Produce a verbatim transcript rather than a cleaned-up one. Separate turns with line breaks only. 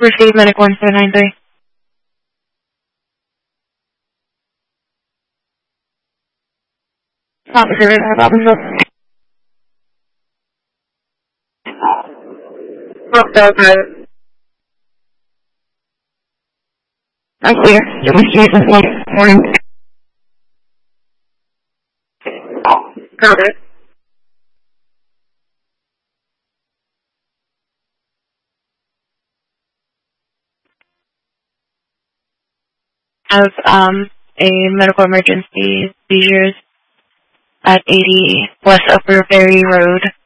Receive medic one seven nine three. Officer, Robinson. Rockdale Private. I'm clear. You're receiving one morning. Got it. Have um a medical emergency seizures at eighty West Upper Ferry Road.